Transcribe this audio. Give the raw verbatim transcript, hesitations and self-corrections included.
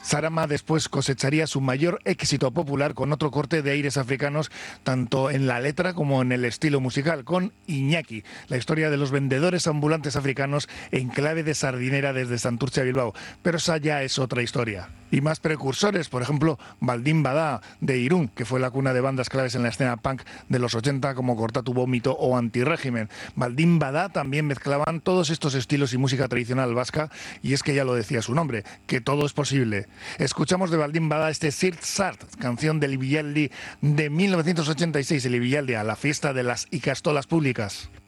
Sarama después cosecharía su mayor éxito popular con otro corte de aires africanos, tanto en la letra como en el estilo musical, con Iñaki, la historia de los vendedores ambulantes africanos en clave de sardinera desde Santurce a Bilbao. Pero esa ya es otra historia. Y más precursores, por ejemplo, Baldín Badá, de Irún, que fue la cuna de bandas claves en la escena punk de los ochenta, como Corta tu Vómito o Antirrégimen. Baldín Badá también mezclaban todos estos estilos y música tradicional vasca, y es que ya lo decía su nombre, que todo es posible. Escuchamos de Baldín Badá este Sirt Sart, canción del Ibialdi de mil novecientos ochenta y seis, el Ibialdi, a la fiesta de las Ikastolas públicas.